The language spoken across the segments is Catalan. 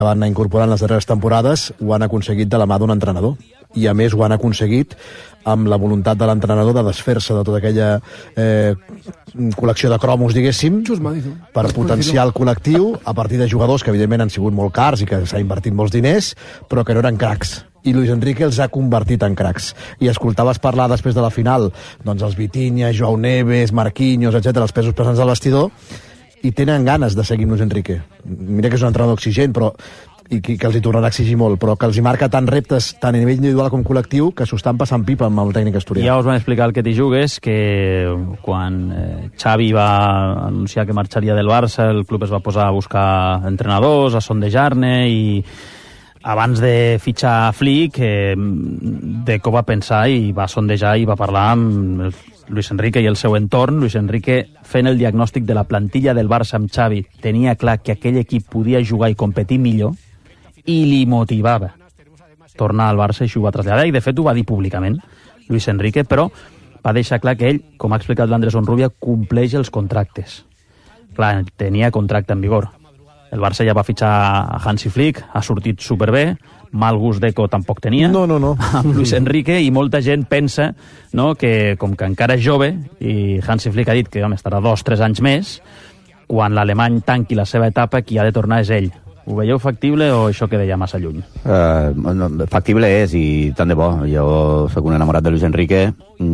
van anar incorporant les darreres temporades ho han aconseguit de la mà d'un entrenador. I a més ho han aconseguit amb la voluntat de l'entrenador de desfer-se de tota aquella col·lecció de cromos, diguéssim, per potenciar el col·lectiu a partir de jugadors que evidentment han sigut molt cars i que s'ha invertit molts diners, però que no eren cracs. I Luis Enrique els ha convertit en cracs. I escoltaves parlar després de la final doncs els Vitinha, Joao Neves, Marquinhos, etc, els pesos pesants del vestidor, i tenen ganes de seguir Luis Enrique. Mira que és un entrenador exigent, però i que els hi tornarà a exigir molt, però que els hi marca tant reptes, tant a nivell individual com col·lectiu, que s'ho estan passant pipa amb el tècnic asturià. Ja us van explicar el que t'hi jugues, que quan Xavi va anunciar que marxaria del Barça, el club es va posar a buscar entrenadors, a sondejar-ne, i abans de fitxar Flick, Deco va pensar i va sondejar i va parlar amb Luis Enrique i el seu entorn. Luis Enrique, fent el diagnòstic de la plantilla del Barça amb Xavi, tenia clar que aquell equip podia jugar i competir millor i li motivava tornar al Barça, i això ho va traslladar, i de fet ho va dir públicament Luis Enrique, però va deixar clar que ell, com ha explicat l'Andrés Onrubia, compleix els contractes. Clar, tenia contracte en vigor. El Barça ja va fitxar a Hansi Flick, ha sortit superbé, mal gust Deco tampoc tenia, no. amb Luis Enrique, i molta gent pensa, no, que com que encara és jove, i Hansi Flick ha dit que estarà 2-3 anys més, quan l'alemany tanqui la seva etapa, qui ha de tornar és ell. Ho veieu factible o això queda ja massa lluny? Factible és, i tant de bo. Jo sóc un enamorat de Luis Enrique.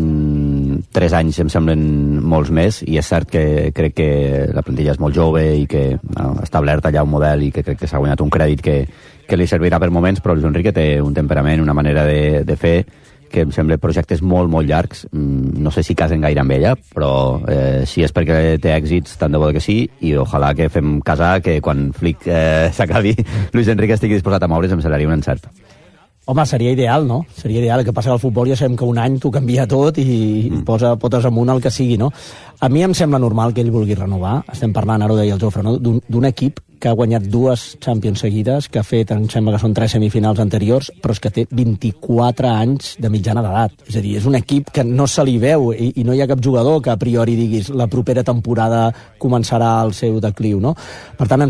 3 anys em semblen molts més, i és cert que crec que la plantilla és molt jove i que ha establert allà un model i que crec que s'ha guanyat un crèdit que li servirà per moments, però Luis Enrique té un temperament, una manera de fer, que em sembla projectes molt, molt llargs. No sé si casen gaire amb ella, però si és perquè té èxits, tant de bo que sí, i ojalà que fem casar, que quan Flick s'acabi, Luis Enrique estigui disposat a moure's, em semblaria un encert. Home, seria ideal, no? Seria ideal. El que passa al futbol ja sabem que un any t'ho canvia tot i potes amunt el que sigui, no? A mi em sembla normal que ell vulgui renovar. Estem parlant, ara ho deia el Jofre, no? D'un equip que ha guanyat 2 Champions seguides, que ha fet, em sembla que són 3 semifinals anteriors, però és que té 24 anys de mitjana d'edat. És a dir, és un equip que no se li veu i no hi ha cap jugador que a priori diguis la propera temporada començarà el seu decliu, no? Per tant, em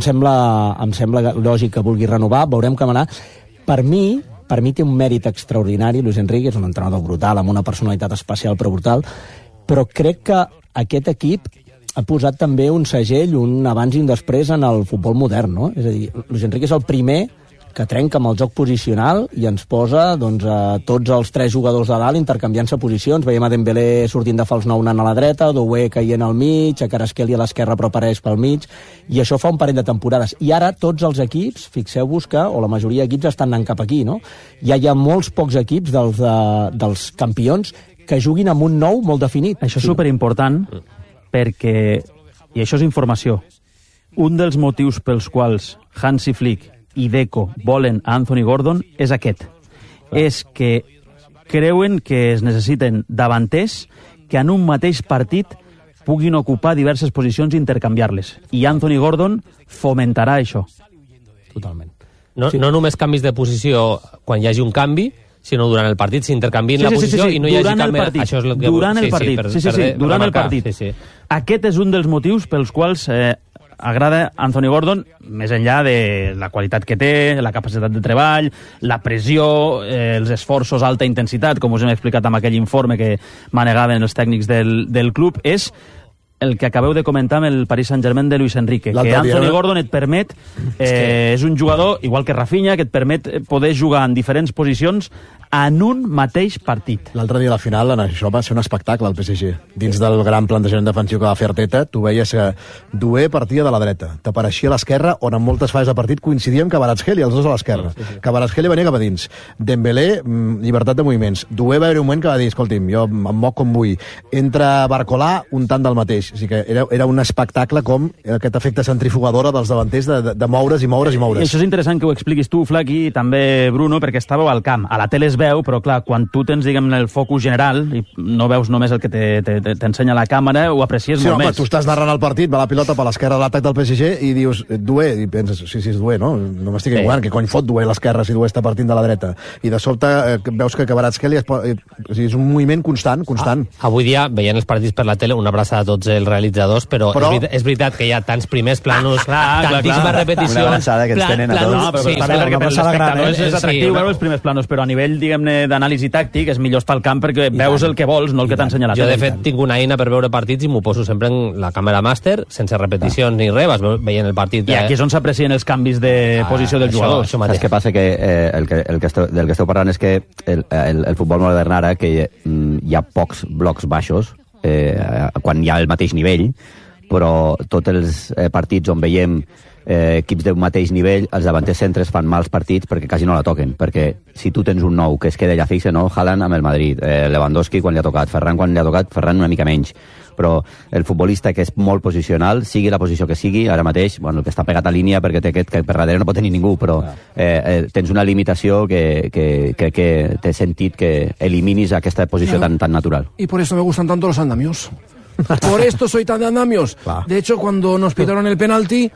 sembla lògic que vulgui renovar, veurem com anar. Per mi té un mèrit extraordinari, Luis Enrique, és un entrenador brutal, amb una personalitat especial però brutal, però crec que aquest equip ha posat també un segell, un abans i un després en el futbol modern, no? És a dir, Luis Enrique és el primer que trenca amb el joc posicional i ens posa doncs, a tots els 3 jugadors de dalt intercanviant-se posicions. Veiem a Dembélé sortint de fals 9 anant a la dreta, Doué caient al mig, a Kvaratskhelia a l'esquerra però apareix pel mig, i això fa un parell de temporades. I ara tots els equips, fixeu-vos que, o la majoria d'equips estan anant cap aquí, no? Ja hi ha molts pocs equips dels campions que juguin amb un 9 molt definit. Això és superimportant perquè, i això és informació, un dels motius pels quals Hansi Flick i Deco volen a Anthony Gordon és aquest. És que creuen que es necessiten davanters que en un mateix partit puguin ocupar diverses posicions i intercanviar-les. I Anthony Gordon fomentarà això. Totalment. No només canvis de posició quan hi hagi un canvi, sinó durant el partit s'intercanvien la posició i no hi hagi canvi. Això és el que... Durant el partit. Durant el partit. Aquest és un dels motius pels quals agrada Anthony Gordon, més enllà de la qualitat que té, la capacitat de treball, la pressió, els esforços a alta intensitat, com us hem explicat amb aquell informe que manegaven els tècnics del club, és el que acabeu de comentar amb el Paris Saint-Germain de Luis Enrique, que Anthony Gordon et permet, és un jugador, igual que Rafinha, que et permet poder jugar en diferents posicions en un mateix partit. L'altre dia a la final, això va ser un espectacle al PSG. Dins del gran plantejament defensiu que va fer Arteta, tu veies que Doué partia de la dreta, t'apareixia a l'esquerra, on en moltes fases de partit coincidien Kvaratskhelia, els dos a l'esquerra. Kvaratskhelia venia cap a dins. Dembélé, llibertat de moviments. Doué va haver un moment que va dir, escolti'm, jo em moc com vull. Entra Barcolà, un tant del mateix. O sigui que era un espectacle com aquest efecte centrifugadora dels davanters de moure's i moure's i moure's. I això és interessant que ho expliquis tu, Flac, i també Bruno, perquè estàveu al camp. A la tele es veu, però clar, quan tu tens, diguem, el focus general i no veus només el que t'ensenya la càmera, ho aprecies molt més. Tu estàs narrant el partit, va la pilota per l'esquerra de l'atac del PSG i dius, Doué, i penses, sí, és Doué, no? No m'estic equivocant, que cony fot Doué a l'esquerra si Doué està partint de la dreta. I de sobte veus que Kvaratskhelia és un moviment constant. Avui dia, veient els partits per la tele, una abraçada a tots els realitzadors, però és veritat que hi ha tants primers planos, tantíssimes repeticions... Una abraçada que ens tenen a tots. Perquè per l'espectador és atractiu veure els primers planos, però a nivell, diguem-ne, d'anàlisi tàctic és millor estar al camp perquè veus el que vols, no el que t'ensenya la tele. Jo, de fet, tinc una eina per veure partits i m'ho poso sempre en la càmera màster, sense repeticions ni res, vas veient el partit... I aquí és on s'aprecien els canvis de posició dels jugadors. Saps què passa? Que del que esteu parlant és que el futbol modern ara, que hi ha pocs blocs baixos, quan hi ha el mateix nivell, però tots els partits on veiem equips d'un mateix nivell, els davanters centres fan mals partits perquè quasi no la toquen, perquè si tu tens un nou que es queda allà fixe, no? Haaland amb el Madrid, Lewandowski quan li ha tocat, Ferran quan li ha tocat, Ferran una mica menys, però el futbolista que és molt posicional, sigui la posició que sigui, ara mateix, bueno, el que està pegat a línia perquè té aquest que per darrere no pot tenir ningú, però tens una limitació que crec que té sentit que eliminis aquesta posició tan natural. Y por eso me gustan tanto los andamios. Por esto soy tan de andamios. De hecho, cuando nos pitaron el penalti,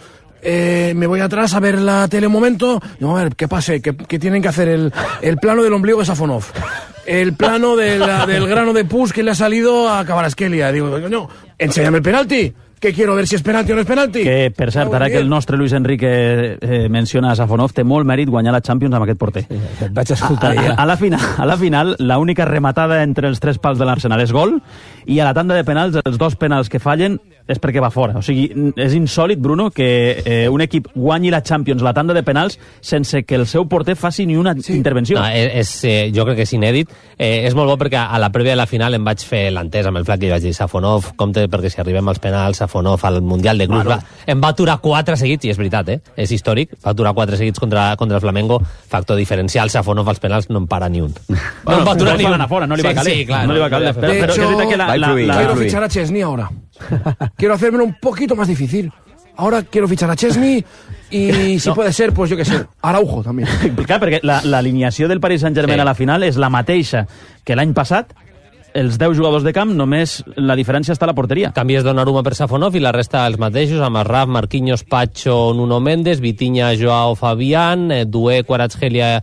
me voy atrás a ver la tele un momento, no, a ver, ¿qué pase? ¿Qué tienen que hacer? El plano del ombligo de Safonov, el plano del grano de pus que le ha salido a Kvaratskhelia. Digo, no, enséñame el penalti, que quiero ver si és penalti o no és penalti. Que, per cert, ara que el nostre Luis Enrique menciona a Safonov, té molt mèrit guanyar la Champions amb aquest porter. Sí, vaig escoltar ja. A la final, l'única rematada entre els tres pals de l'Arsenal és gol, i a la tanda de penals, els dos penals que fallen és perquè va fora. O sigui, és insòlit, Bruno, que un equip guanyi la Champions, la tanda de penals, sense que el seu porter faci ni una intervenció. No, jo crec que és inèdit. És molt bo perquè a la prèvia de la final em vaig fer l'entès amb el flac i vaig dir, Safonov, compte, perquè si arribem als penals, Safonov al Mundial de Clubs, em va aturar 4 seguits, i és veritat, és històric, va aturar 4 seguits contra el Flamengo, factor diferencial, Safonov als penals no en para ni un. No en va aturar ni un. No li va caler. Sí, clar, no li va caler. De hecho, quiero fichar a Chesney ahora. Quiero hacérmelo un poquito más difícil. Ahora quiero fichar a Chesney y si puede ser, pues yo qué sé, Araujo també. Clar, perquè l'alineació del Paris Saint-Germain a la final és la mateixa que l'any passat, els 10 jugadors de camp, només la diferència està a la porteria. Canvies Donnarumma per Safonov i la resta els mateixos, amb Asraf, Marquinhos, Pacho, Nuno Méndez, Vitinha, Joao, Fabián, Doué, Kvaratskhelia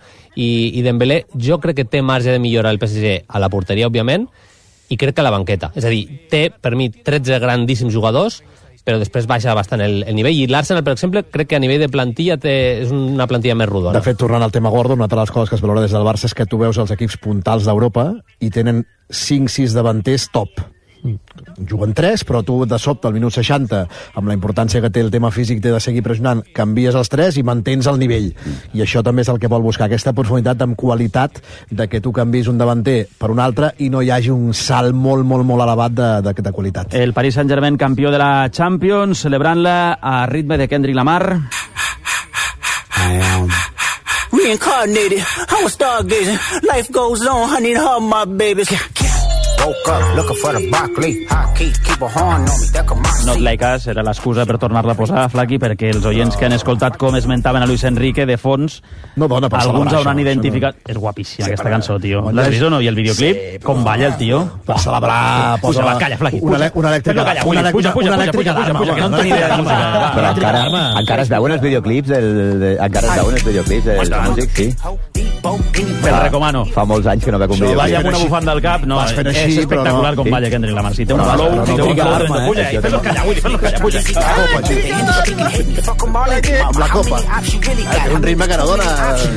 i Dembélé. Jo crec que té marge de millora el PSG a la porteria, òbviament, i crec que a la banqueta. És a dir, té, per mi, 13 grandíssims jugadors, però després baixa bastant el nivell. I l'Arsenal, per exemple, crec que a nivell de plantilla és una plantilla més rodona. De fet, tornant al tema Gordon, una de les coses que es valora des del Barça és que tu veus els equips puntals d'Europa i tenen 5-6 davanters top. Juguen 3, però tu de sobte al minut 60, amb la importància que té el tema físic, té de seguir pressionant, canvies els 3 i mantens el nivell. I això també és el que vol buscar, aquesta profunditat amb qualitat de que tu canvis un davanter per un altre i no hi hagi un salt molt, molt, molt elevat de qualitat. El Paris Saint-Germain, campió de la Champions, celebrant-la a ritme de Kendrick Lamar. I am reincarnated, I was stargazing. Life goes on, I need to hug my babies. Woke up looking for the broccoli. High key, keep a horn on me. That come on. Not Like Us era l'excusa per tornar-la a posar, Flaqui, perquè els oients que han escoltat com esmentaven a Luis Enrique de fons, alguns hauran identificat... És guapíssima aquesta cançó, tio. L'has vist o no? I el videoclip? Com balla el tio? Per celebrar... Puja, calla, Flaqui. Una elèctrica. Puja, que no en tenia idea de música. Però encara es veuen els videoclips dels músics, sí. Te la recomano. Fa molts anys que no veig un videoclip. Balla amb una bufanda al cap, no, és espectacular com balla Kendrick Lamar. Si té un flow, puja, i fes-los callar, Willy, fes-los callar, puja. Amb la copa. Té un ritme que no dona...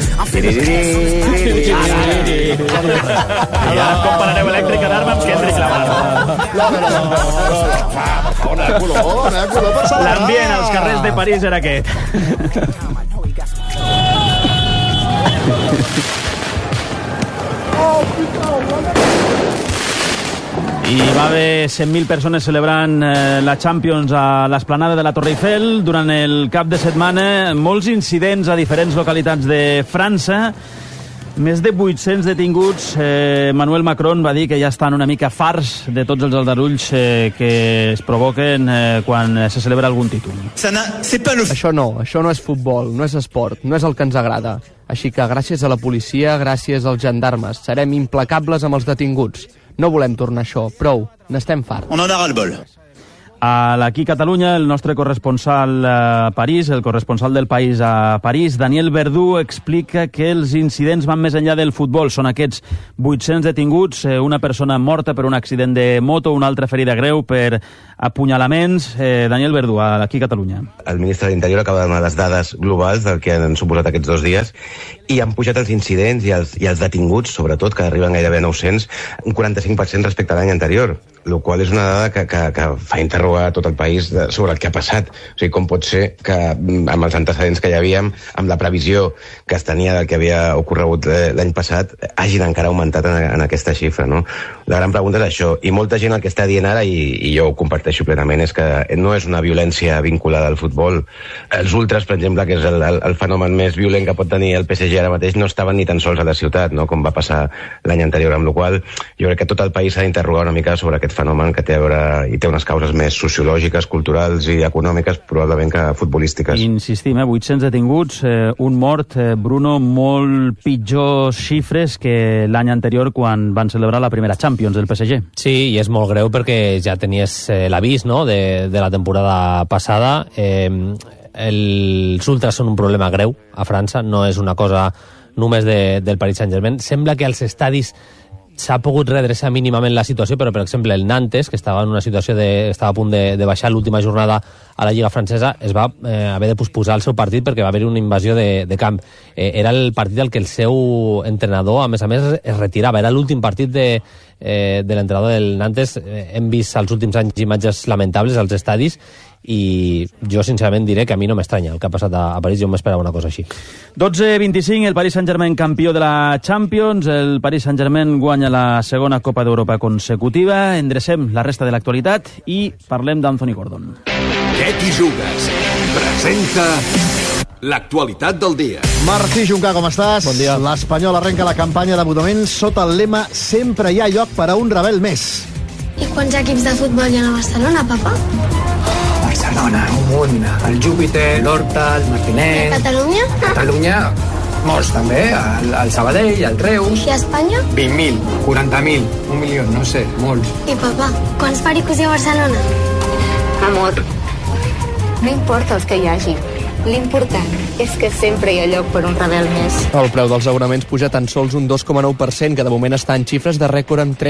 Ja comparareu elèctrica d'arma amb Kendrick Lamar. L'ambient als carrers de París era aquest. I va haver 100.000 persones celebrant la Champions a l'esplanada de la Torre Eiffel durant el cap de setmana. Molts incidents a diferents localitats de França. Més de 800 detinguts. Manuel Macron va dir que ja estan una mica farts de tots els aldarulls que es provoquen quan se celebra algun títol. Això no és futbol, no és esport, no és el que ens agrada. Així que gràcies a la policia, gràcies als gendarmes, serem implacables amb els detinguts. No volem tornar a això, prou, n'estem farts. On en a ras-le-bol. Aquí a Catalunya, el nostre corresponsal a París, el corresponsal del País a París, Daniel Verdú, explica que els incidents van més enllà del futbol. Són aquests 800 detinguts, una persona morta per un accident de moto, una altra ferida greu per apunyalaments. Daniel Verdú, aquí a Catalunya. El ministre de l'Interior acaba de donar les dades globals del que han suposat aquests 2 dies i han pujat els incidents i els detinguts, sobretot, que arriben gairebé a 900, un 45% respecte a l'any anterior, el qual és una dada que fa interrogar tot el país sobre el que ha passat. O sigui, com pot ser que amb els antecedents que hi havíem, amb la previsió que es tenia del que havia ocorregut l'any passat, hagin encara augmentat en aquesta xifra, no? La gran pregunta és això, i molta gent el que està dient ara, i jo ho comparteixo plenament, és que no és una violència vinculada al futbol. Els ultras, per exemple, que és el fenomen més violent que pot tenir el PSG ara mateix, no estaven ni tan sols a la ciutat, no? Com va passar l'any anterior, amb la qual jo crec que tot el país s'ha d'interrogar una mica sobre aquest fenomen que té a veure i té unes causes més sociològiques, culturals i econòmiques probablement que futbolístiques. Insistim, 800 detinguts, un mort, Bruno, molt pitjors xifres que l'any anterior quan van celebrar la primera Champions del PSG. Sí, i és molt greu perquè ja tenies l'avís, no?, de la temporada passada. Els ultras són un problema greu a França, no és una cosa només del Paris Saint-Germain. Sembla que als estadis s'ha pogut redreçar mínimament la situació, però, per exemple, el Nantes, que estava en una situació estava a punt de baixar l'última jornada a la Lliga Francesa, es va haver de posposar el seu partit perquè va haver una invasió de camp. Era el partit al que el seu entrenador, a més, es retirava. Era l'últim partit de l'entrenador del Nantes. Hem vist als últims anys imatges lamentables als estadis i jo sincerament diré que a mi no m'estranya el que ha passat a París, jo m'esperava una cosa així. 12-25, el Paris Saint-Germain campió de la Champions, el Paris Saint-Germain guanya la segona Copa d'Europa consecutiva. Endrecem la resta de l'actualitat i parlem d'Anthony Gordon. Què t'hi jugues? Presenta l'actualitat del dia. Martí Juncà, com estàs? Bon dia. L'Espanyol arrenca la campanya d'abonaments sota el lema "Sempre hi ha lloc per a un rebel més". I quants equips de futbol hi ha a Barcelona, papa? Barcelona, un munt. El Júpiter, l'Horta, el Martinet... I a Catalunya? Catalunya, molts també. El Sabadell, el Reus... I a Espanya? 20.000, 40.000, 1 milió, no sé, molts. I papa, quants pericos hi ha a Barcelona? Amor, no importa els que hi hagi. L'important és que sempre hi ha lloc per un rebel més. El preu dels abonaments puja tan sols un 2,9%, que de moment està en xifres de rècord amb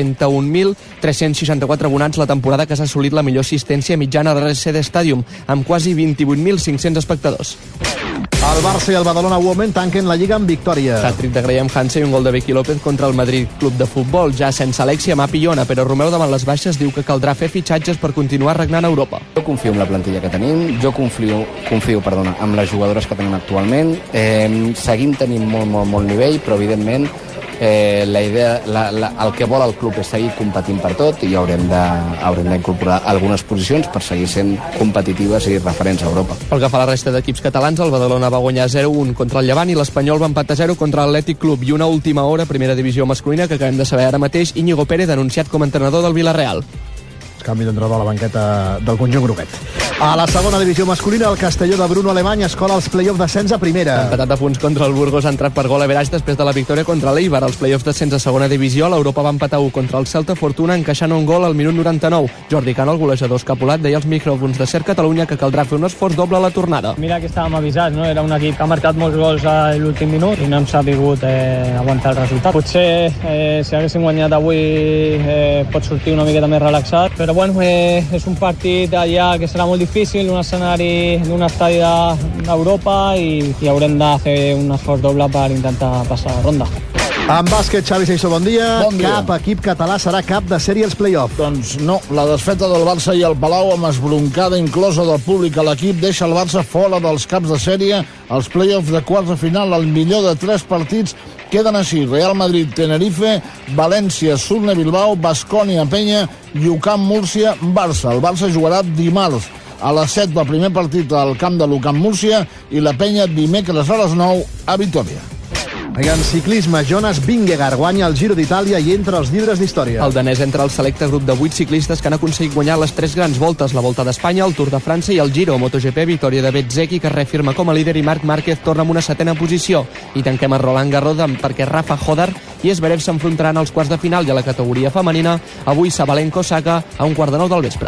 31.364 abonats la temporada que s'ha assolit la millor assistència mitjana a l'RCD Stadium, amb quasi 28.500 espectadors. El Barça i el Badalona Women tanquen la Lliga amb victòria. Hat-trick de Graham Hansen i un gol de Vicky López contra el Madrid Club de Futbol, ja sense Alexia Mapillona, però Romeu davant les baixes diu que caldrà fer fitxatges per continuar regnant a Europa. Jo confio en la plantilla que tenim, jo confio en les jugadores que tenim actualment, seguim tenint molt nivell, però evidentment la idea, el que vol el club és seguir competint per tot i haurem d'incorporar algunes posicions per seguir sent competitives i referents a Europa. Pel que fa a la resta d'equips catalans, el Badalona va guanyar 0-1 contra el Llevant i l'Espanyol va empatar 0 contra l'Atlètic Club. I una última hora, primera divisió masculina, que acabem de saber ara mateix, Íñigo Pérez anunciat com a entrenador del Villarreal. Canvi d'entrenador a la banqueta del conjunt groguet. A la segona divisió masculina, el Castelló de Bruno Alemany es cola als play-offs d'ascens a primera. Empatat a punts contra el Burgos, ha entrat per gol average després de la victòria contra l'Eibar. Als play-offs d'ascens a segona divisió, l'Europa va empatar 1 contra el Celta Fortuna, encaixant un gol al minut 99. Jordi Cano, el golejador escapulat, deia als micròfons de Ser Catalunya que caldrà fer un esforç doble a la tornada. Mira que estàvem avisats, no? Era un equip que ha marcat molts gols a l'últim minut i no hem sabut aguantar el resultat. Potser si haguéssim guanyat avui pot sortir una miqueta més relaxat, però bueno, és un partit allà que serà molt difícil, un escenari d'un estadi d'Europa i haurem de fer un esforç doble per intentar passar la ronda. En bàsquet, Xavi Seixó, bon dia. Bon dia. Cap equip català serà cap de sèrie als play-off. Doncs no, la desfeta del Barça i el Palau amb esbroncada inclosa del públic a l'equip deixa el Barça fora dels caps de sèrie als play-offs de quarts de final. El millor de 3 partits queden així: Real Madrid, Tenerife, València, Surne, Bilbao, Baskonia, Penya i UCAM Múrcia, Barça. El Barça jugarà dimarts a les 7 del primer partit al camp de l'UCAM Múrcia i la Penya dimecres a les 9 a Vitòria. En ciclisme, Jonas Vingegaard guanya el Giro d'Itàlia i entra als llibres d'història. El danès entra al selecte grup de 8 ciclistes que han aconseguit guanyar les 3 grans voltes, la Volta d'Espanya, el Tour de França i el Giro. MotoGP, victòria de Bezzecchi, que es reafirma com a líder, i Marc Márquez torna amb una 7ª posició. I tanquem a Roland Garros perquè Rafa Hodar i Zverev s'enfrontaran als quarts de final, i a la categoria femenina, avui Sabalenka-Osaka a 1:15 del vespre.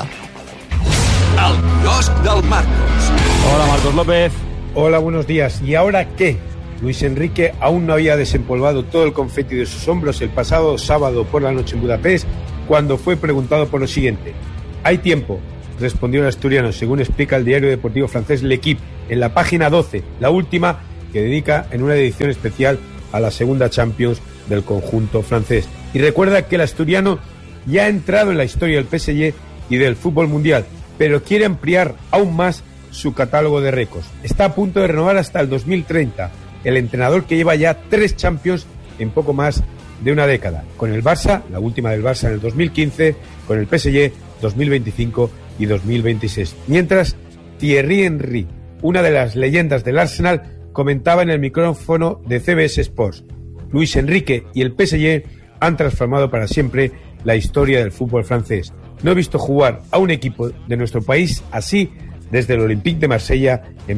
El quiosc del Marcos. Hola, Marcos López. Hola, buenos días. ¿Y ahora qué? Luis Enrique aún no había desempolvado todo el confeti de sus hombros el pasado sábado por la noche en Budapest, cuando fue preguntado por lo siguiente. Hay tiempo, respondió el asturiano, según explica el diario deportivo francés L'Équipe, en la página 12, la última que dedica en una edición especial a la segunda Champions del conjunto francés. Y recuerda que el asturiano ya ha entrado en la historia del PSG y del fútbol mundial, pero quiere ampliar aún más su catálogo de récords. Está a punto de renovar hasta el 2030. El entrenador que lleva ya 3 Champions en poco más de una década. Con el Barça, la última del Barça en el 2015, con el PSG 2025 y 2026. Mientras, Thierry Henry, una de las leyendas del Arsenal, comentaba en el micrófono de CBS Sports. Luis Enrique y el PSG han transformado para siempre la historia del fútbol francés. No he visto jugar a un equipo de nuestro país así desde el Olympique de Marsella en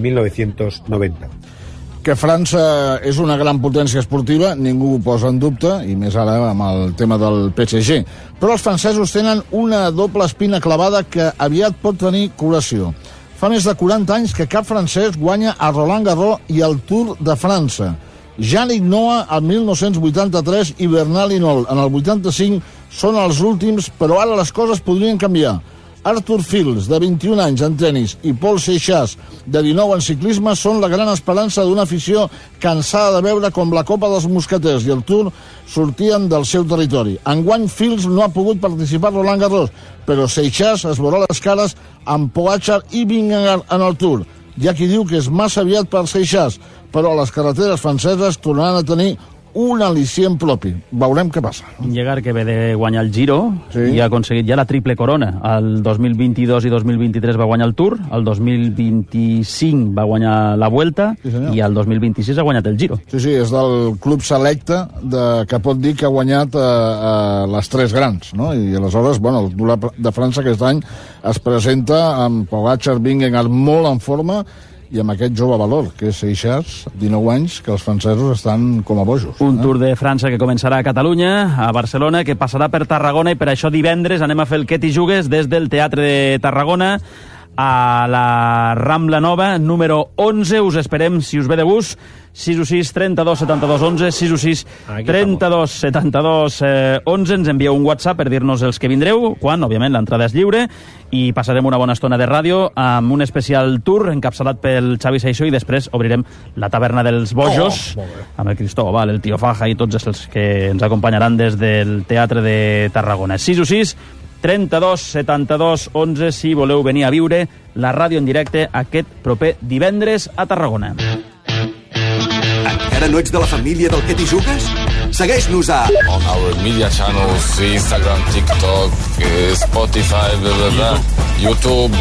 1990. Que França és una gran potència esportiva, ningú ho posa en dubte, i més ara amb el tema del PSG. Però els francesos tenen una doble espina clavada que aviat pot tenir curació. Fa més de 40 anys que cap francès guanya a Roland Garros i el Tour de França. Yannick Noah el 1983 i Bernal Hinault en el 85 són els últims, però ara les coses podrien canviar. Arthur Fields, de 21 anys en tenis, i Paul Seixas, de 19 en ciclisme, són la gran esperança d'una afició cansada de veure com la Copa dels Mosqueters i el Tour sortien del seu territori. Enguany, Fields no ha pogut participar a Roland Garros, però Seixas es veurà les cares amb Pogačar i Vingegaard en el Tour. Hi ha qui diu que és massa aviat per Seixas, però les carreteres franceses tornaran a tenir un al·licient propi. Veurem què passa. Llegar, que ve de guanyar el Giro, sí, i ha aconseguit ja la triple corona. El 2022 i 2023 va guanyar el Tour, el 2025 va guanyar la Vuelta, sí, i el 2026 ha guanyat el Giro. Sí, és del club selecte que pot dir que ha guanyat les 3 grans, no? I aleshores, bueno, el Tour de França aquest any es presenta amb Pogačar, Vingegaard molt en forma, i amb aquest jove valor, que és Seixas, 19 anys, que els francesos estan com a bojos. Un Tour de França que començarà a Catalunya, a Barcelona, que passarà per Tarragona, i per això divendres anem a fer el Què t'hi jugues des del Teatre de Tarragona a la Rambla Nova, número 11. Us esperem, si us ve de gust, 616 32 72 11, 616 32 72 11. Ens envieu un WhatsApp per dir-nos els que vindreu, quan, òbviament, l'entrada és lliure, i passarem una bona estona de ràdio amb un especial tour encapçalat pel Xavi Seixó, i després obrirem la taverna dels bojos amb el Cristóbal, el Tio Faja i tots els que ens acompanyaran des del Teatre de Tarragona. 616 32 72 11 si voleu venir a viure la ràdio en directe aquest proper divendres a Tarragona. Encara no ets de la família del Què t'hi jugues? Segueix-nos a on our media channels, Instagram, TikTok, Spotify, blah, blah, blah, YouTube,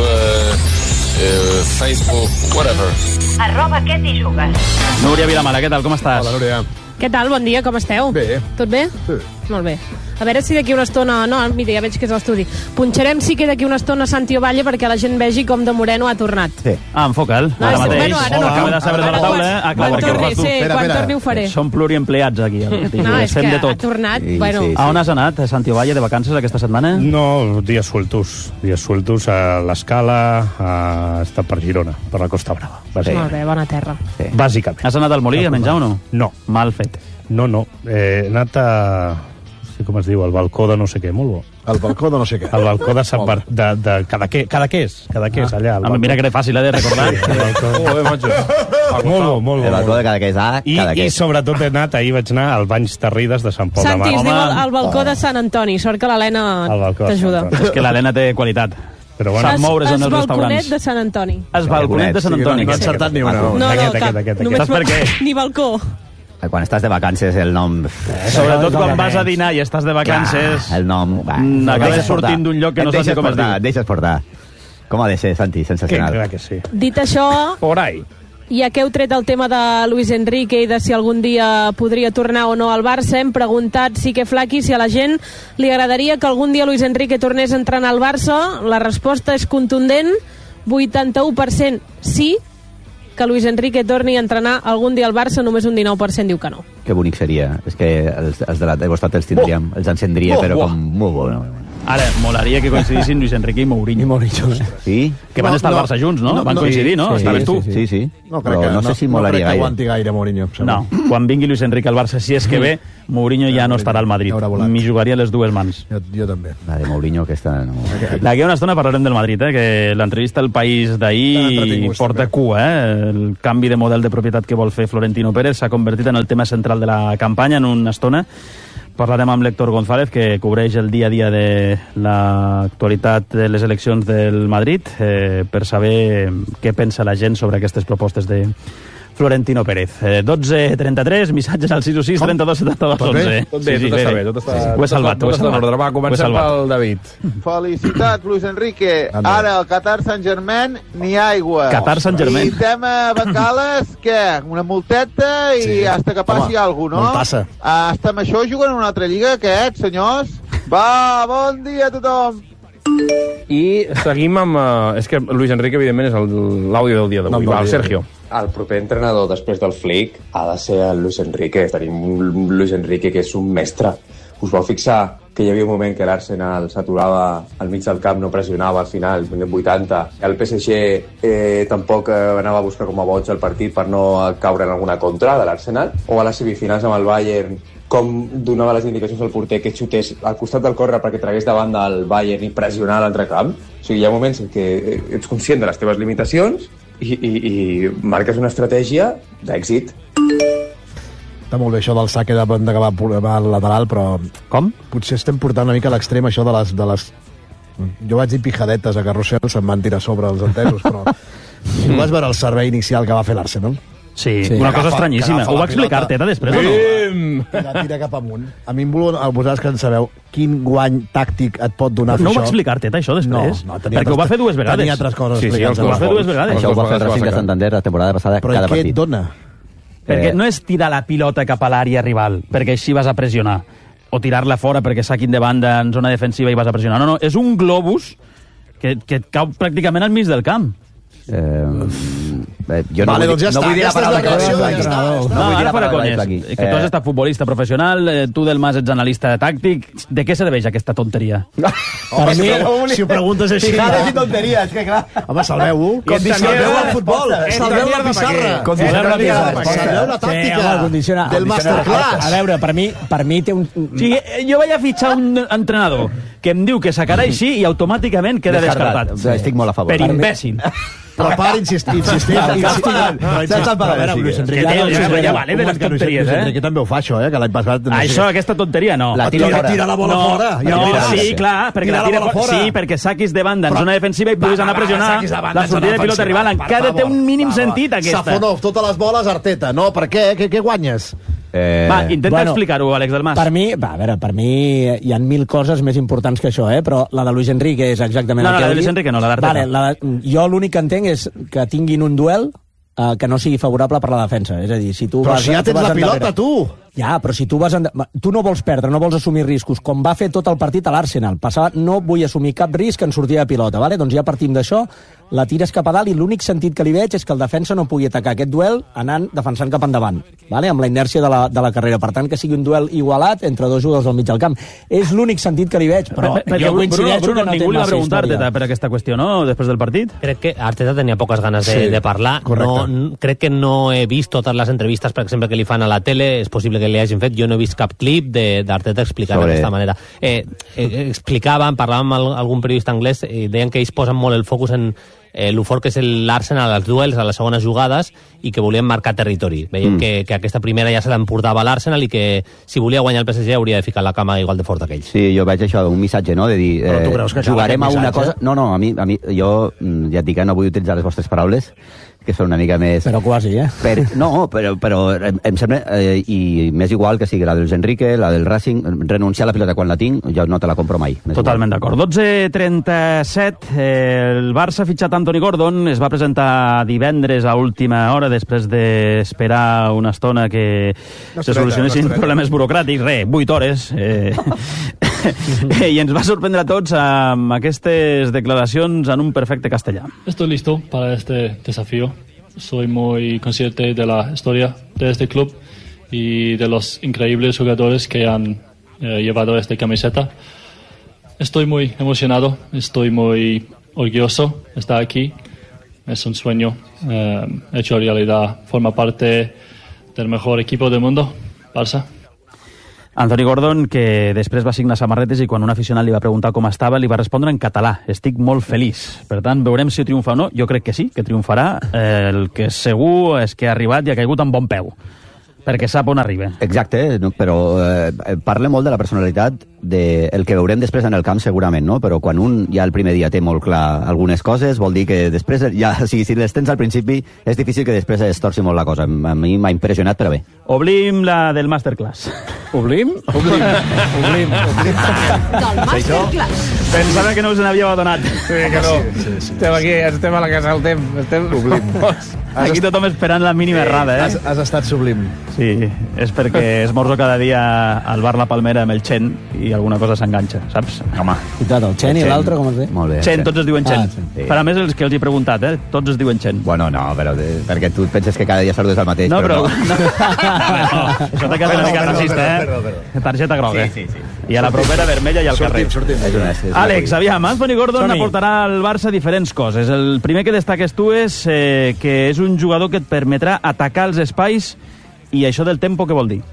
Facebook, whatever. @Què t'hi jugues. Núria Vilamala, què tal, com estàs? Hola, Núria. Què tal, bon dia, com esteu? Bé. Tot bé? Sí. Molt bé. A veure si d'aquí una estona... No, mira, ja veig que és a l'estudi. Punxarem sí que d'aquí una estona Santi Ovalle perquè la gent vegi com de Moreno ha tornat. Sí. Enfoca'l, ara mateix. Bueno, ara no. Acaba de saber de la taula. Quan torni ho faré. Som pluriempleats aquí. No, és que ha tornat... Bueno. A on has anat, Santi Ovalle, de vacances aquesta setmana? No, dies sueltos. Dies sueltos a l'Escala, ha estat per Girona, per la Costa Brava. Molt bé, bona terra. Sí. Bàsicament. Has anat al Molí a menjar o no? No. Mal fet. No. He anat a... No sé com es diu, el balcó de no sé què, molt bo. El balcó de no sé què. El balcó de Sant Bart... de Cadaqués, allà. Mira que era fàcil, de recordar. Molt bo. El balcó de Cadaqués, I sobretot ahir vaig anar al Banys Terrides de Sant Pol de Mar. Santi, es diu el balcó de Sant Antoni. Sort que l'Helena t'ajuda. És que l'Helena té qualitat. Però bueno, sap moure's en els restaurants. Es balconet de Sant Antoni. Es balconet de Sant Antoni. No he encertat ni una. No, Saps per què? Ni balcó. Quan estàs de vacances el nom... Sobretot quan vas a dinar i estàs de vacances... El nom... Acabes sortint d'un lloc que no saps com es diu. Deixes portar. Com ha de ser, Santi? Sensacional. Clar que sí. Dit això... Por ahí. ja que heu tret el tema de Luis Enrique i de si algun dia podria tornar o no al Barça, hem preguntat si que Flaqui, si a la gent li agradaria que algun dia Luis Enrique tornés a entrenar al Barça. La resposta és contundent, 81% sí, que Luis Enrique torni a entrenar algun dia al Barça, només un 19% diu que no. Que bonic seria. És que els de l'altre costat els tindríem, els encendria, però com molt bo. Ara, molaria que coincidissin Luis Enrique i Mourinho. Sí? Que van estar al Barça junts, no? Van coincidir, no? Estaves tu. Sí. No crec que, no sé si molaria gaire. No crec que aguanti gaire Mourinho. No, quan vingui Luis Enrique al Barça, si és que ve, Mourinho ja no estarà al Madrid. M'hi jugaria les dues mans. Jo també. La de Mourinho, aquesta... No. D'aquí a una estona parlarem del Madrid, que l'entrevista al País d'ahir porta cua. El canvi de model de propietat que vol fer Florentino Pérez s'ha convertit en el tema central de la campanya en una estona. Parlarem amb l'Héctor González, que cobreix el dia a dia de l'actualitat de les eleccions del Madrid, per saber què pensa la gent sobre aquestes propostes de Florentino Pérez. 12:33, missatges al 616 32 72 11. Tot bé, tot està bé. Ho he salvat. Va, comencem pel David. Felicitats, Luis Enrique. Ara, al Qatar Saint-Germain, ni aigua. Qatar Saint-Germain. I tema Bacales, què? Una multeta i hasta que passi alguna cosa, no? Multassa. Hasta amb això juguen en una altra lliga, aquests, senyors? Va, bon dia a tothom. I seguim amb... és que Luis Enrique, evidentment, és l'àudio del dia d'avui. Va, el Sergio. El proper entrenador després del Flick ha de ser el Luis Enrique. Tenim un Luis Enrique que és un mestre. Us vau fixar que hi havia un moment que l'Arsenal s'aturava al mig del camp, no pressionava al final, minut 80. El PSG tampoc anava a buscar com a boig el partit per no caure en alguna contra de l'Arsenal. O a les semifinals amb el Bayern, com donava les indicacions al porter que xutés al costat del córner perquè tragués davant del Bayern i pressionar l'altre camp. O sigui, hi ha moments en què ets conscient de les teves limitacions i marques una estratègia d'èxit. Està molt bé això del saque de banda que va al lateral, però... Com? Potser estem portant una mica a l'extrem això de les... Jo vaig dir pijadetes a carrusel, se'm van tirar sobre els entesos, però... Tu vas veure el servei inicial que va fer l'Arsenal? Sí, una cosa estranyíssima. Ho va explicar Arteta després o no? I la tira cap amunt. A mi vosaltres que en sabeu, quin guany tàctic et pot donar no això? ho va explicar Arteta, això, després? No, perquè ho va fer dues vegades. Tenia altres coses. Sí, ho va fer dues vegades. Això ho va fer el Racing de Santander la temporada passada però cada partit. Però què et dona? Perquè no és tirar la pilota cap a l'àrea rival, perquè així vas a pressionar, o tirar-la fora perquè saquin de banda en zona defensiva i vas a pressionar. No, és un globus que et cau pràcticament al mig del camp. Jo vale, doncs ja no vull dir la paraula ara fora conyes, que tu has estat futbolista professional, tu del Mas ets analista tàctic, de què se debeix aquesta tonteria? Si ho preguntes així... Fijades i tonteries, que clar. Home, salveu-ho. Salveu el futbol. Salveu la pissarra. Salveu la tàctica del masterclass. A veure, per mi té un... O sigui, jo vaig a fitxar un entrenador que em diu que sacarà així i automàticament queda descartat. Estic molt a favor. Per imbècil. Però per insistir. Saps el parador? Ja vale de les tonteries, Luis Enrique també ho fa, això, que l'any passat... Això, aquesta tonteria, no. Tira la bola fora. Sí, clar, perquè la tira fora. Sí, perquè saquis de banda en zona defensiva i puguis anar a pressionar la sortida de pilota rival. Encara té un mínim sentit, aquesta. Safonov, totes les boles, Arteta. No, per què? Què guanyes? Va, intenta explicar-ho, Àlex del Mas. Per mi hi ha 1000 coses més importants que això, però la de Luis Enrique és exactament el que... No, la de Luis Enrique no, la d'Arteta. Jo l'únic que entenc és que tinguin un duel que no sigui favorable per la defensa. És a dir, si tu però si ja tens la pilota, tu! Ja, però si tu tu no vols perdre, no vols assumir riscos, com va fer tot el partit a l'Arsenal. Passava, no vull assumir cap risc en sortir de pilota, vale? Doncs ja partim d'això, la tires cap a dalt i l'únic sentit que li veig és que el defensa no pugui atacar aquest duel defensant cap endavant, vale? Amb la inèrcia de la carrera. Per tant, que sigui un duel igualat entre dos jugadors al mig del camp. És l'únic sentit que li veig, però jo coincideixo que no té ningú li va preguntar història. Arteta per aquesta qüestió, no?, després del partit. Crec que Arteta tenia poques ganes de parlar. Crec que no he vist totes les entrevistes, per exemple, que li fan a la tele. És possible que li hagin fet. Jo no he vist cap clip d'Arteta explicant d'aquesta manera. Explicaven, parlàvem amb algun periodista anglès i deien que ells posen molt el focus en lo fort que és l'Arsenal als duels, a les segones jugades, i que volien marcar territori. Veiem que aquesta primera ja se l'emportava l'Arsenal i que si volia guanyar el PSG hauria de ficar la cama igual de fort que ells. Sí, jo veig això, un missatge, no?, de dir, jugarem a una cosa... No, a mi, jo ja et dic que no vull utilitzar les vostres paraules, que són una mica més... Però quasi, No, però em sembla, i m'és igual que sigui la del Luis Enrique, la del Racing, renunciar a la pilota quan la tinc, jo no te la compro mai. Totalment d'acord. 12:37, el Barça ha fitxat Anthony Gordon, es va presentar divendres a última hora, després d'esperar una estona que se solucionessin problemes burocràtics, 8 hores, i ens va sorprendre a tots amb aquestes declaracions en un perfecte castellà. Estoy listo para este desafío. Soy muy consciente de la historia de este club y de los increíbles jugadores que han llevado esta camiseta. Estoy muy emocionado, estoy muy orgulloso de estar aquí. Es un sueño hecho realidad. Forma parte del mejor equipo del mundo, Barça. Anthony Gordon, que després va signar samarretes i quan un aficionat li va preguntar com estava, li va respondre en català: estic molt feliç. Per tant, veurem si triomfa o no. Jo crec que sí, que triomfarà. El que segur és que ha arribat i ha caigut amb bon peu, perquè sap on arriba. Exacte, però parla molt de la personalitat, el que veurem després en el camp segurament, no? Però quan un ja el primer dia té molt clar algunes coses, vol dir que després, si les tens al principi, és difícil que després es torci molt la cosa. A mi m'ha impressionat, però bé. Oblim la del Masterclass. Oblim? Del Masterclass. Pensava que no us n'havíeu adonat. Sí, que no. Estem aquí, estem a la casa del temps. Oblim. Aquí tothom esperant la mínima errada, Has estat sublim. Sí, és perquè esmorzo cada dia al bar La Palmera amb el Chen i alguna cosa s'enganxa, saps? Home. El Chen i l'altre, com es diu? Molt bé. Chen, tots es diuen Chen. Sí. Per a més, els que els he preguntat, tots es diuen Chen. Bueno, no, però perquè tu penses que cada dia saludes el mateix, no, però no. Això t'ha quedat una mica racista, Targeta groga. Sí. I a la propera vermella i al carrer. Sortim. Àlex, aviam, Anthony Gordon aportarà al Barça diferents coses. El primer que destaques tu és que és un jugador que et permetrà atacar els espais, i això del tempo què vol dir?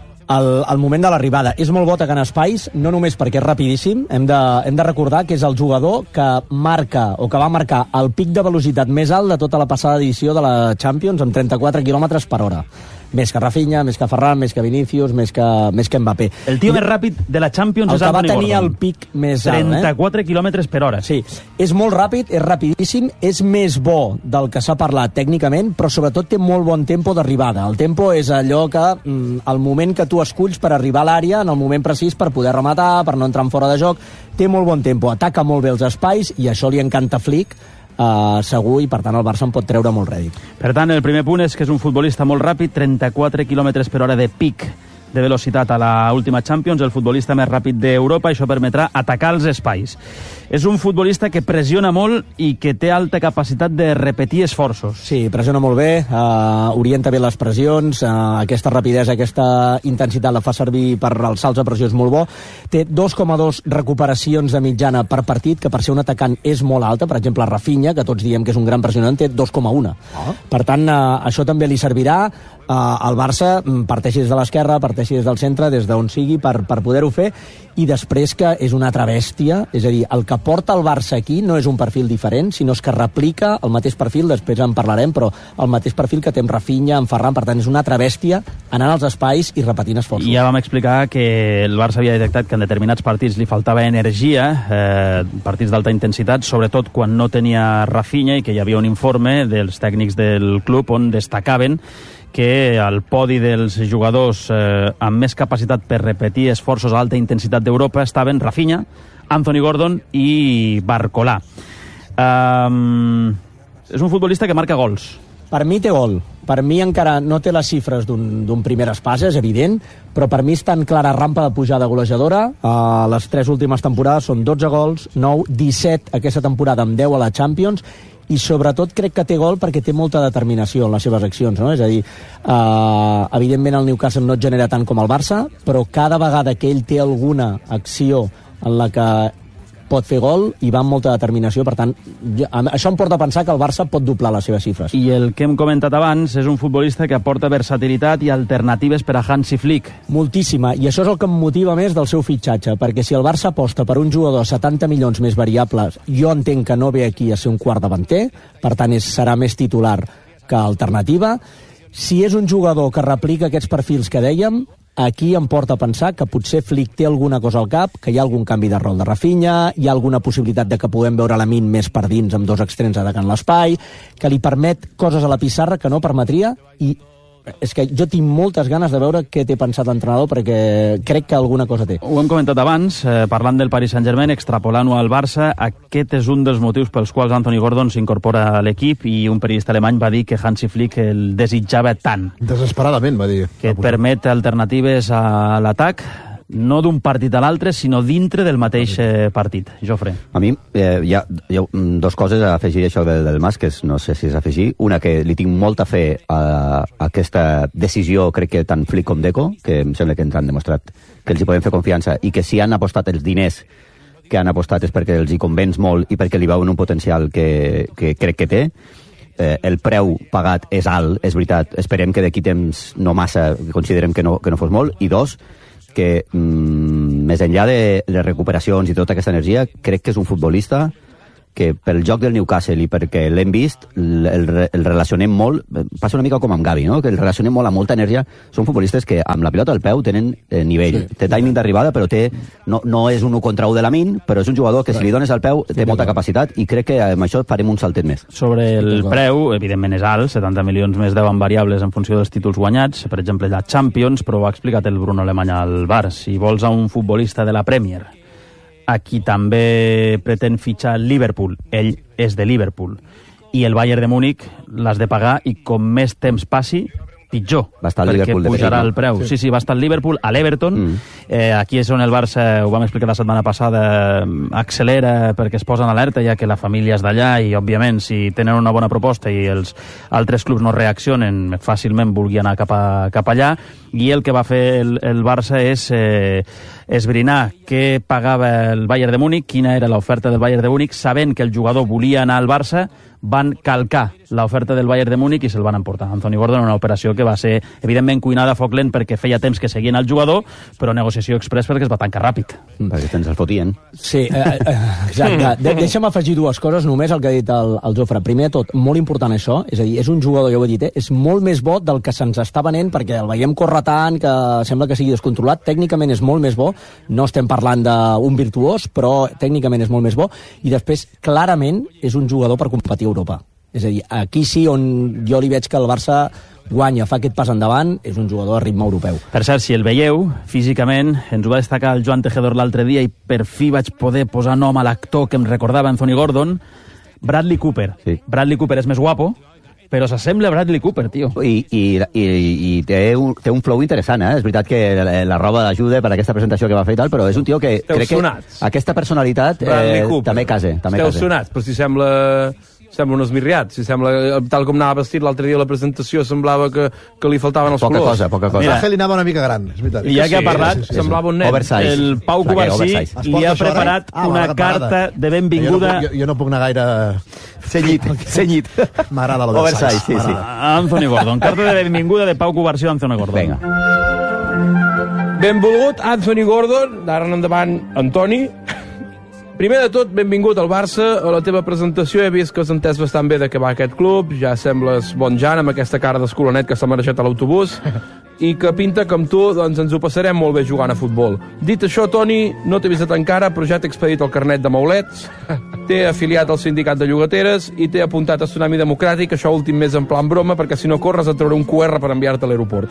El moment de l'arribada. És molt bo atacant espais, no només perquè és rapidíssim, hem de recordar que és el jugador que marca, o que va marcar el pic de velocitat més alt de tota la passada edició de la Champions, amb 34 km/h. Més que Rafinha, més que Ferran, més que Vinícius, més que Mbappé. El tio més ràpid de la Champions és Anthony Gordon. El que va tenir el pic més alt. 34 km/h. Sí, és molt ràpid, és rapidíssim, és més bo del que s'ha parlat tècnicament, però sobretot té molt bon tempo d'arribada. El tempo és allò que, el moment que tu esculls per arribar a l'àrea, en el moment precís per poder rematar, per no entrar en fora de joc, té molt bon tempo, ataca molt bé els espais, i això li encanta Flick, segur, i per tant el Barça en pot treure molt rèdit. Per tant, el primer punt és que és un futbolista molt ràpid, 34 km/h de pic de velocitat a la última Champions, el futbolista més ràpid d'Europa, això permetrà atacar els espais. És un futbolista que pressiona molt i que té alta capacitat de repetir esforços. Sí, pressiona molt bé, orienta bé les pressions, aquesta rapidesa, aquesta intensitat la fa servir per els salts de pressió, és molt bo. Té 2,2 recuperacions de mitjana per partit, que per ser un atacant és molt alta. Per exemple, Rafinha, que tots diem que és un gran pressionant, té 2,1. Per tant, això també li servirà al Barça, parteixi des de l'esquerra, parteixi des del centre, des d'on sigui, per poder-ho fer. I després que és una altra bèstia, és a dir, el que porta el Barça aquí no és un perfil diferent, sinó que replica el mateix perfil, després en parlarem, però el mateix perfil que té amb Rafinha, amb Ferran. Per tant, és una altra bèstia anant als espais i repetint esforços. Ja vam explicar que el Barça havia detectat que en determinats partits li faltava energia, partits d'alta intensitat, sobretot quan no tenia Rafinha, i que hi havia un informe dels tècnics del club on destacaven que al podi dels jugadors amb més capacitat per repetir esforços a alta intensitat d'Europa estaven Rafinha, Anthony Gordon i Barcolà. És un futbolista que marca gols. Per mi té gol. Per mi encara no té les xifres d'un primer espasa, és evident, però per mi és tan clara rampa de pujada golejadora. Les 3 últimes temporades són 12 gols, 9, 17 aquesta temporada amb 10 a la Champions, i sobretot crec que té gol perquè té molta determinació en les seves accions, no? És a dir, evidentment el Newcastle no et genera tant com el Barça, però cada vegada que ell té alguna acció en la que pot fer gol i va amb molta determinació. Per tant, això em porta a pensar que el Barça pot doblar les seves xifres. I el que hem comentat abans és un futbolista que aporta versatilitat i alternatives per a Hansi Flick. Moltíssima, i això és el que em motiva més del seu fitxatge, perquè si el Barça aposta per un jugador a 70 milions més variables, jo entenc que no ve aquí a ser un quart davanter, per tant serà més titular que alternativa. Si és un jugador que replica aquests perfils que dèiem, Aquí em porta a pensar que potser Flick té alguna cosa al cap, que hi ha algun canvi de rol de Rafinha, hi ha alguna possibilitat de que puguem veure Lamine més per dins amb 2 extrems atacant l'espai, que li permet coses a la pissarra que no permetria, i és que jo tinc moltes ganes de veure què té pensat l'entrenador, perquè crec que alguna cosa té. Ho hem comentat abans, parlant del Paris Saint-Germain, extrapolant-ho al Barça, aquest és un dels motius pels quals Anthony Gordon s'incorpora a l'equip, i un periodista alemany va dir que Hansi Flick el desitjava tant. Desesperadament, va dir. Que et permet alternatives a l'atac, no d'un partit a l'altre, sinó dintre del mateix partit. Jofre. A mi hi ha 2 coses a afegir això del Mas, que no sé si és afegir. Una, que li tinc molta fe a aquesta decisió, crec que tant Flick com Deco, que em sembla que ens han demostrat que els hi podem fer confiança, i que si han apostat els diners que han apostat és perquè els hi convenç molt i perquè li veuen un potencial que crec que té. El preu pagat és alt, és veritat. Esperem que d'aquí temps no massa, considerem que no fos molt. I 2, que més enllà de les recuperacions i tota aquesta energia, crec que és un futbolista que pel joc del Newcastle i perquè l'hem vist, el relacionem molt, passa una mica com amb Gavi, no? Que el relacionem molt amb molta energia. Són futbolistes que amb la pilota al peu tenen nivell, té timing d'arribada, però no és un 1 contra 1 de Lamine, però és un jugador que si li dones al peu té molta capacitat, i crec que amb això farem un saltet més. Sobre el preu, evidentment és alt, 70 milions més 10 en variables en funció dels títols guanyats, per exemple la Champions, però ho ha explicat el Bruno Alemany al Bar. Si vols a un futbolista de la Premier, a qui també pretén fitxar el Liverpool, ell és de Liverpool, i el Bayern de Múnich l'has de pagar, i com més temps passi, pitjor, perquè pujarà el preu. Sí, va estar el Liverpool, a l'Everton. Aquí és on el Barça, ho vam explicar la setmana passada, accelera perquè es posa en alerta, ja que la família és d'allà, i òbviament si tenen una bona proposta i els altres clubs no reaccionen, fàcilment vulgui anar cap allà. I el que va fer el Barça és esbrinar què pagava el Bayern de Múnich, quina era l'oferta del Bayern de Múnich, sabent que el jugador volia anar al Barça, van calcar l'oferta del Bayern de Múnich i se'l van emportar. Anthony Gordon, una operació que va ser, evidentment, cuinada a foc lent perquè feia temps que seguien el jugador, però negociació express perquè es va tancar ràpid. Perquè ens el fotien. Sí, exacte. Deixa'm afegir 2 coses, només el que ha dit el Jofre. Primer de tot, molt important això, és a dir, és un jugador, ja ho he dit, és molt més bo del que se'ns està venent, perquè el veiem córrer tant, que sembla que sigui descontrolat. Tècnicament és molt més bo, no estem parlant d'un virtuós, però tècnicament és molt més bo, i després, clarament, és un jugador per competir a Europa. És a dir, aquí sí on jo li veig que el Barça guanya, fa aquest pas endavant, és un jugador de ritme europeu. Per cert, si el veieu, físicament, ens ho va destacar el Joan Tejedor l'altre dia, i per fi vaig poder posar nom a l'actor que em recordava Anthony Gordon, Bradley Cooper. Sí. Bradley Cooper és més guapo, però s'assembla a Bradley Cooper, tio. I té un flow interessant, eh? És veritat que la roba l'ajuda per aquesta presentació que va fer i tal, però és un tio que crec que aquesta personalitat també casa. Esteu sonats, però si sembla un esmirriat, si sembla, tal com anava vestit l'altre dia a la presentació, semblava que li faltaven els colors. Poca cosa. Mira, li anava una mica gran, és veritat. I ja que ha parlat, semblava un nen. Oversize. El Pau Covarsí li ha preparat una carta de benvinguda. Jo no puc anar gaire... Cenyit. M'agrada l'oversize. Sí. Anthony Gordon, carta de benvinguda de Pau Covarsí a Anthony Gordon. Vinga. Benvolgut Anthony Gordon, d'ara en endavant Antoni. Primer de tot, benvingut al Barça. A la teva presentació he vist que has entès bastant bé de què va aquest club. Ja sembles bon Jan amb aquesta cara d'escolonet que s'ha marejat a l'autobús, i que pinta com tu, doncs ens ho passarem molt bé jugant a futbol. Dit això, Toni, no t'he visitat encara, però ja t'he expedit el carnet de maulets, t'he afiliat al sindicat de llogateres i t'he apuntat a Tsunami Democràtic, això últim més en plan broma, perquè si no corres et trauré un QR per enviar-te a l'aeroport.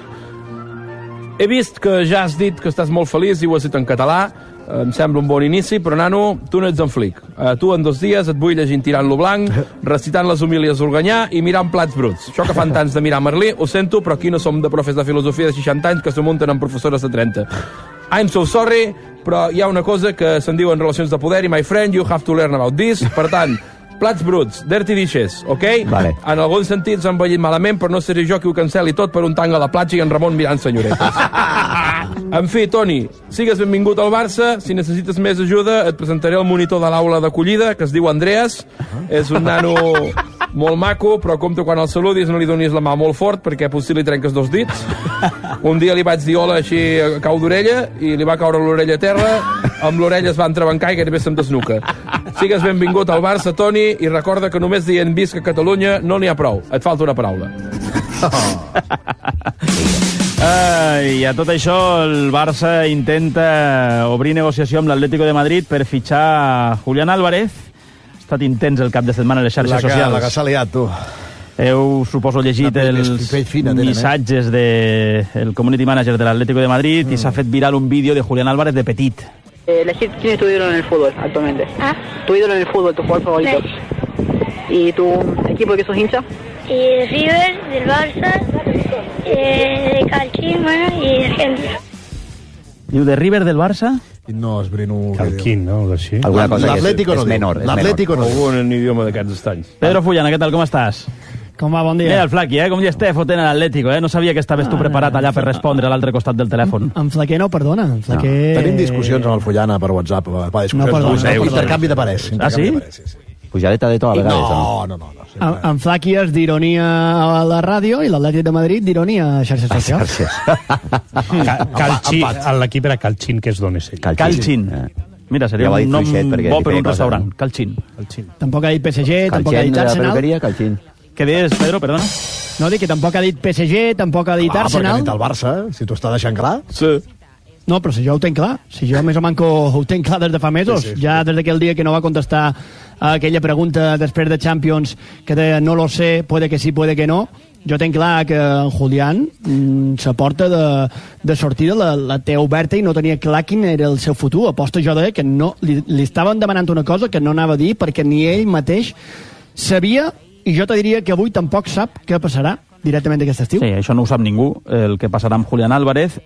He vist que ja has dit que estàs molt feliç i ho has dit en català. Em sembla un bon inici, però, nano, tu no ets en Flick. Tu en 2 dies et vull llegint Tirant-lo blanc, recitant les homilies d'Organyà i mirant plats bruts. Això que fan tants de mirar Merlí, ho sento, però aquí no som de profes de filosofia de 60 anys que s'ho munten amb professores de 30. I'm so sorry, però hi ha una cosa que se'n diu en relacions de poder, i my friend, you have to learn about this. Per tant, plats bruts, dirty dishes, ok? Vale. En algun sentit s'han vellit malament, però no seré jo qui ho canceli tot per un tang a la platja i en Ramon mirant senyoretes. En fi, Toni, sigues benvingut al Barça. Si necessites més ajuda, et presentaré el monitor de l'aula d'acollida, que es diu Andreas. És un nano molt maco, però compte quan el saludis no li donis la mà molt fort, perquè potser li trenques 2 dits. Un dia li vaig dir hola així a cau d'orella i li va caure l'orella a terra, amb l'orella es va entrebancar i gairebé se'm desnuca. Sigues benvingut al Barça, Toni, i recorda que només dient visca Catalunya no n'hi ha prou. Et falta una paraula. I a tot això el Barça intenta obrir negociació amb l'Atlético de Madrid per fitxar Julián Álvarez. Ha estat intens el cap de setmana a les xarxes socials. La que s'ha liat, tu. Heu, suposo, llegit els missatges del community manager de l'Atlético de Madrid i s'ha fet viral un vídeo de Julián Álvarez de petit. Elegir quién es tu ídolo en el fútbol actualmente. Tu ídolo en el fútbol, tu jugador favorito. ¿Y tu equipo de qué sos hincha? De River, del Barça, de Calquín, bueno, y de Argentina. Diu de River del Barça? No, esbrino... Calquín, no? Així. Alguna cosa L'Atlético és menor. L'Atlético no. Algú en idioma d'aquests estanys. Pedro Fullana, què tal, com estàs? Com va, bon dia. Mira el Flaqui, com ja esté fotent a l'Atlético, No sabia que estaves tu preparat allà per respondre a l'altre costat del telèfon. En Flaquer no, perdona. En Flaquer... Tenim discussions amb el Fullana per WhatsApp. Intercanvi de parers. Ah, sí? Pujadeta de to a vegades. No. En Flaqui és d'ironia a la ràdio i l'Atlètic de Madrid d'ironia a xarxes socials. Calcín, l'equip era Calcín, que és d'on és ell. Calcín. Mira, seria un nom bo per un restaurant. Calcín. Tampoc ha dit PSG, tampoc ha dit Arsenal. Què dius, Pedro, perdona? No, dic que tampoc ha dit PSG, tampoc ha dit Arsenal. Perquè ha dit el Barça, si t'ho està deixant clar. Sí. No, però si jo ho tenc clar. Si jo més o manco ho tenc clar des de fa mesos. Sí. Ja des d'aquell dia que no va contestar a aquella pregunta després de Champions que deia no lo sé, puede que sí, puede que no. Jo tenc clar que en Julián s'aporta de sortida, la té oberta i no tenia clar quin era el seu futur. Aposto jo que no, li estaven demanant una cosa que no anava a dir perquè ni ell mateix sabia, i jo te diria que avui tampoc sap què passarà directament aquest estiu. Sí, això no ho sap ningú, el que passarà amb Julián Álvarez.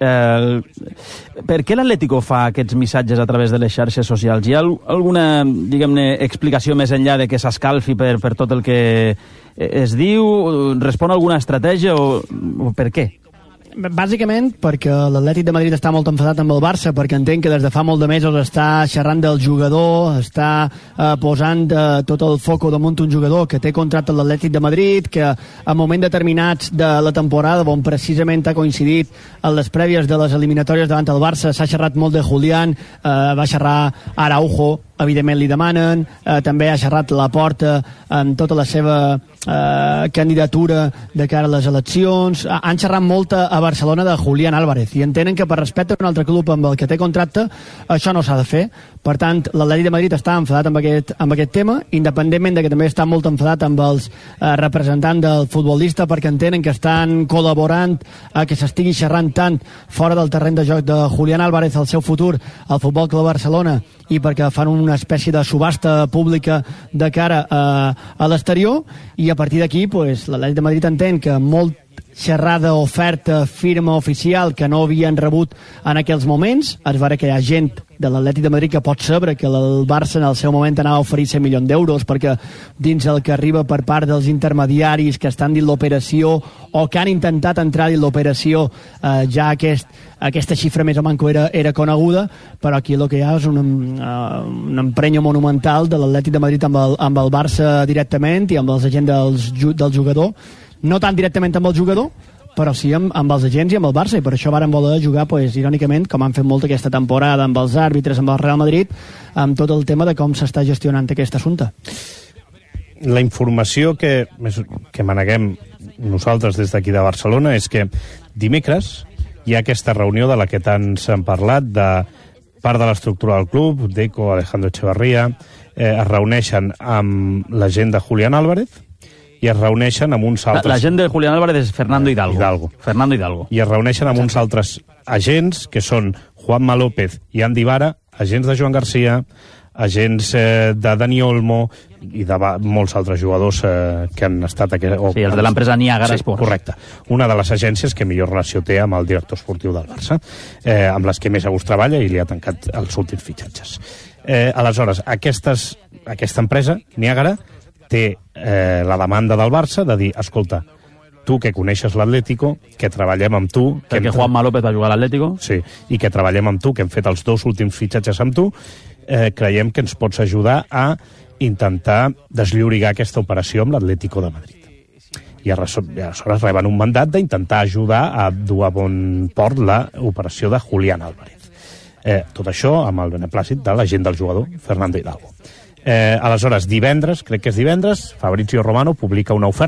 Per què l'Atlético fa aquests missatges a través de les xarxes socials? Hi ha alguna, diguem-ne, explicació més enllà de que s'escalfi per tot el que es diu? Respon a alguna estratègia o per què? Bàsicament perquè l'Atlètic de Madrid està molt enfadat amb el Barça, perquè entenc que des de fa molt de mesos està xerrant del jugador, està posant tot el foco damunt un jugador que té contracte amb l'Atlètic de Madrid, que a moments determinats de la temporada, on precisament ha coincidit en les prèvies de les eliminatòries davant el Barça, s'ha xerrat molt de Julián, va xerrar Araujo, evidentment li demanen, també ha xerrat Laporta amb tota la seva candidatura de cara a les eleccions, han xerrat molt a Barcelona de Julián Álvarez i entenen que per respecte a un altre club amb el que té contracte això no s'ha de fer. Per tant, l'Atlètic de Madrid està enfadat amb aquest tema, independentment de que també està molt enfadat amb els representants del futbolista, perquè entenen que estan col·laborant a que s'estigui xerrant tant fora del terreny de joc de Julián Álvarez el seu futur al Futbol Club Barcelona i perquè fan una espècie de subhasta pública de cara a l'exterior, i a partir d'aquí l'Atlètic de Madrid entén que molt xerrada, oferta, firma oficial que no havien rebut en aquells moments. Es veure que hi ha gent de l'Atlètic de Madrid que pot saber que el Barça en el seu moment anava a oferir 100 milions d'euros perquè dins el que arriba per part dels intermediaris que estan dins l'operació o que han intentat entrar dins l'operació ja aquesta xifra més o manco era coneguda, però aquí el que hi ha és un emprenyo monumental de l'Atlètic de Madrid amb el Barça directament i amb els agents del jugador, no tan directament amb el jugador, però sí amb els agents i amb el Barça, i per això varen voler jugar, irònicament, com han fet molt aquesta temporada amb els àrbitres, amb el Real Madrid, amb tot el tema de com s'està gestionant aquest assumpte. La informació que maneguem nosaltres des d'aquí de Barcelona és que dimecres hi ha aquesta reunió de la que tant s'han parlat, de part de l'estructura del club, Deco, Alejandro Echevarría, es reuneixen amb la gent de Julián Álvarez, i es reuneixen amb uns altres... La gent de Julián Álvarez és Fernando Hidalgo. Fernando Hidalgo. I es reuneixen amb uns altres agents, que són Juanma López i Andy Vara, agents de Joan Garcia, agents de Dani Olmo i de molts altres jugadors que han estat... Sí, els de l'empresa Niagara Sports. Correcte. Una de les agències que millor relació té amb el director esportiu del Barça, amb les que més a gust treballa i li ha tancat els últims fitxatges. Aleshores, aquesta empresa, Niagara, té la demanda del Barça de dir, escolta, tu que coneixes l'Atlético, que treballem amb tu... Perquè Juanma López va jugar a l'Atlético. Sí, i que treballem amb tu, que hem fet els 2 últims fitxatges amb tu, creiem que ens pots ajudar a intentar desllorigar aquesta operació amb l'Atlético de Madrid. I aleshores reben un mandat d'intentar ajudar a dur a bon port l'operació de Julián Álvarez. Tot això amb el beneplàcit de l'agent del jugador, Fernando Hidalgo. Aleshores, divendres, crec que és divendres, Fabrizio Romano publica una oferta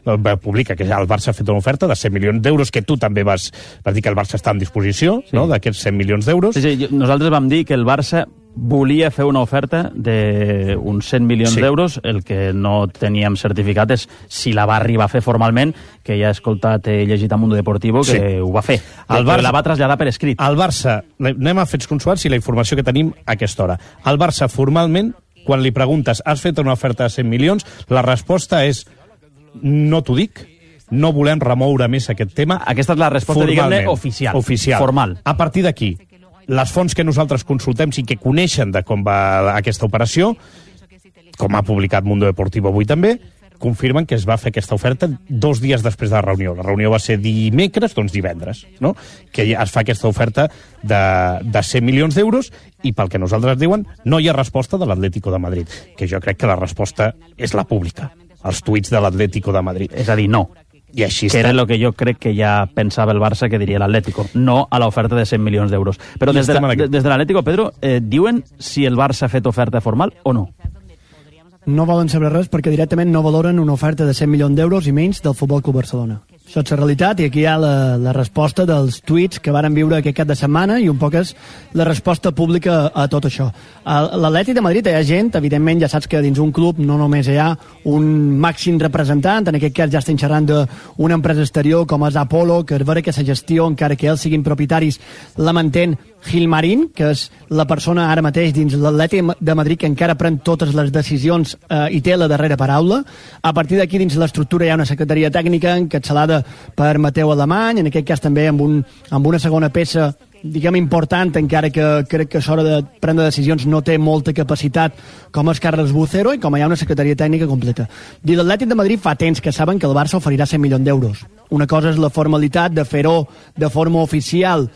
publica que el Barça ha fet una oferta de 100 milions d'euros, que tu també vas dir que el Barça està en disposició, sí, no?, d'aquests 100 milions d'euros. Sí, nosaltres vam dir que el Barça volia fer una oferta d'uns 100 milions d'euros. El que no teníem certificat és si la va arribar a fer formalment, que ja he escoltat, he llegit a Mundo Deportivo, que ho va fer. El Barça la va traslladar per escrit. El Barça, anem a fets consuats i la informació que tenim a aquesta hora. El Barça, formalment, quan li preguntes has fet una oferta de 100 milions, la resposta és no t'ho dic, no volem remoure més aquest tema. Aquesta és la resposta, diguem-ne, oficial. Formal. A partir d'aquí, les fonts que nosaltres consultem sí que coneixen de com va aquesta operació, com ha publicat Mundo Deportivo avui també, confirmen que es va fer aquesta oferta 2 dies després de la reunió. La reunió va ser dimecres, doncs divendres, no?, que es fa aquesta oferta de 100 milions d'euros, i pel que nosaltres diuen no hi ha resposta de l'Atlético de Madrid, que jo crec que la resposta és la pública, els tuits de l'Atlético de Madrid. És a dir, no. I així que era el que jo crec que ja pensava el Barça que diria l'Atlético, no a l'oferta de 100 milions d'euros. Però des de l'Atlético, Pedro, diuen si el Barça ha fet oferta formal o no? No volen saber res perquè directament no valoren una oferta de 100 milions d'euros i menys del Futbol Club Barcelona. Això és la realitat, i aquí hi ha la resposta dels tuits que varen viure aquest cap de setmana, i un poc és la resposta pública a tot això. A l'Atlètic de Madrid hi ha gent, evidentment ja saps que dins un club no només hi ha un màxim representant, en aquest cas ja estem xerrant d'una empresa exterior com és Apolo, que és vera que la gestió, encara que ells siguin propietaris, la mantén Gilmarín, que és la persona ara mateix dins l'Atlètic de Madrid que encara pren totes les decisions i té la darrera paraula. A partir d'aquí, dins l'estructura hi ha una secretaria tècnica encapçalada per Mateu Alemany, en aquest cas també amb una segona peça, diguem, important, encara que crec que a l'hora de prendre decisions no té molta capacitat, com és Carles Bucero, i com hi ha una secretaria tècnica completa. Dins l'Atlètic de Madrid fa temps que saben que el Barça oferirà 100 milions d'euros. Una cosa és la formalitat de fer-ho de forma oficial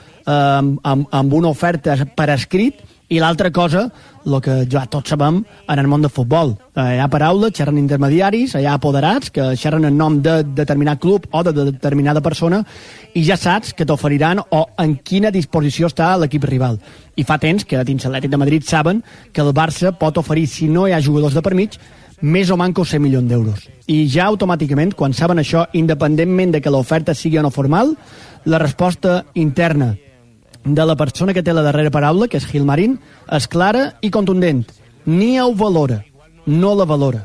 amb una oferta per escrit, i l'altra cosa, el que ja tots sabem en el món del futbol. Hi ha paraules, xerren intermediaris, hi ha apoderats que xerren en nom de determinat club o de determinada persona, i ja saps que t'oferiran o en quina disposició està l'equip rival. I fa temps que dins l'Atlètic de Madrid saben que el Barça pot oferir, si no hi ha jugadors de per mig, més o manco 100 milions d'euros. I ja automàticament, quan saben això, independentment de que l'oferta sigui o no formal, la resposta interna de la persona que té la darrera paraula, que és Gilmarín, és clara i contundent. Ni ho valora, no la valora.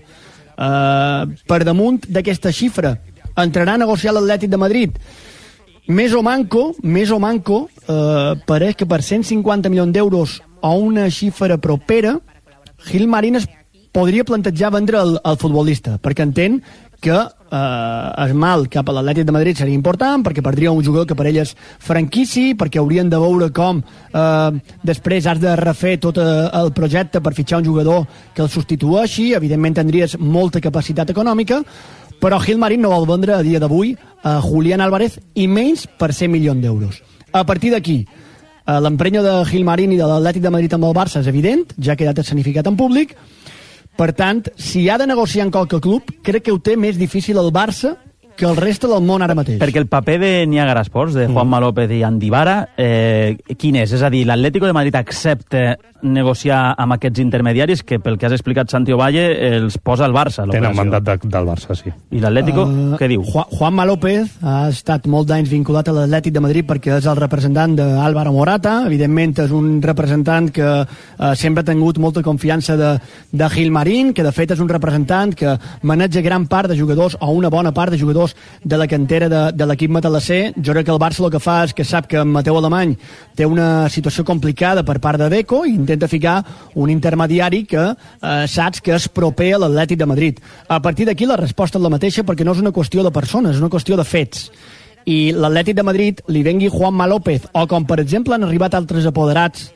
Per damunt d'aquesta xifra, entrarà a negociar l'Atlètic de Madrid. Més o manco, pareix que per 150 milions d'euros o una xifra propera, Gilmarín es podria plantejar vendre el futbolista, perquè entén que el mal cap a l'Atlètic de Madrid seria important, perquè perdria un jugador que per ell és franquici, perquè haurien de veure com després has de refer tot el projecte per fitxar un jugador que el substitueixi. Evidentment tindries molta capacitat econòmica, però Gilmarín no vol vendre a dia d'avui a Julián Álvarez, i menys per 100 milions d'euros. A partir d'aquí, l'emprenyo de Gilmarín i de l'Atlètic de Madrid amb el Barça és evident, ja ha quedat escenificat en públic. Per tant, si ha de negociar amb qualque club, crec que ho té més difícil el Barça que el reste del món ara mateix. Perquè el paper de Niagara Sports, de Juanma López i Andy Vara, quin és? És a dir, l'Atlético de Madrid accepta negociar amb aquests intermediaris que, pel que has explicat, Santi Ovalle, els posa el Barça. Tenen mandat del Barça, sí. I l'Atlético, què diu? Juanma López ha estat molt d'anys vinculat a l'Atlètic de Madrid perquè és el representant d'Álvaro Morata. Evidentment és un representant que sempre ha tingut molta confiança de Gilmarín, que de fet és un representant que maneja gran part de jugadors, o una bona part de jugadors de la cantera de l'equip matalasser. Jo crec que el Barça el que fa és que sap que Mateu Alemany té una situació complicada per part de Deco, i intenta ficar un intermediari que saps que és proper a l'Atlètic de Madrid. A partir d'aquí la resposta és la mateixa, perquè no és una qüestió de persones, és una qüestió de fets. I l'Atlètic de Madrid li vengui Juanma López, o com per exemple han arribat altres apoderats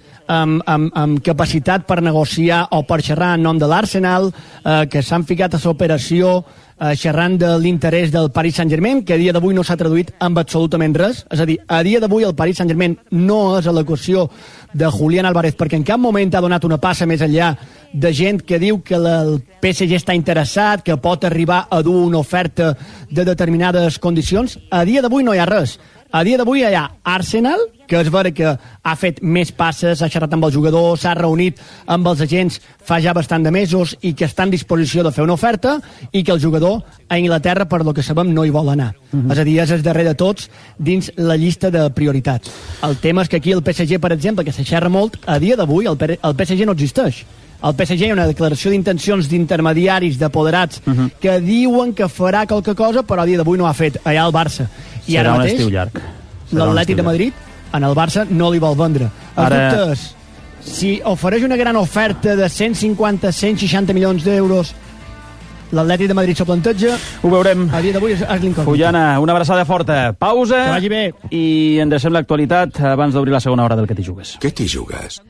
amb capacitat per negociar o per xerrar en nom de l'Arsenal, que s'han ficat a l'operació xerrant de l'interès del Paris Saint-Germain, que a dia d'avui no s'ha traduït amb absolutament res. És a dir, a dia d'avui el Paris Saint-Germain no és a l'equació de Julián Álvarez, perquè en cap moment ha donat una passa més enllà de gent que diu que el PSG està interessat, que pot arribar a dur una oferta de determinades condicions. A dia d'avui no hi ha res. A dia d'avui hi ha Arsenal, que és vera que ha fet més passes, ha xerrat amb el jugador, s'ha reunit amb els agents fa ja bastant de mesos i que està en disposició de fer una oferta i que el jugador a Inglaterra, per lo que sabem, no hi vol anar. És a dir, és el darrer de tots dins la llista de prioritats. El tema és que aquí el PSG, per exemple, que se xerra molt, a dia d'avui el PSG no existeix. El PSG hi ha una declaració d'intencions d'intermediaris, d'apoderats, que diuen que farà qualque cosa, però a dia d'avui no ha fet. Allà al Barça. I serà ara un mateix, estiu llarg. l'Atlètic de Madrid, en el Barça, no li vol vendre. El dubte és, si ofereix una gran oferta de 150-160 milions d'euros, l'Atlètic de Madrid s'ho planteja. Ho veurem. A dia d'avui és l'incògnita. Fullana, una abraçada forta. Pausa. Que vagi bé. I endrecem l'actualitat abans d'obrir la segona hora del Que t'hi jugues. Què t'hi jugues?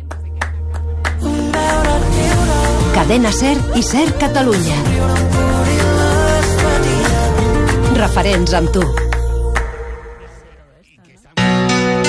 Cadena SER i SER Catalunya. Referents amb tu.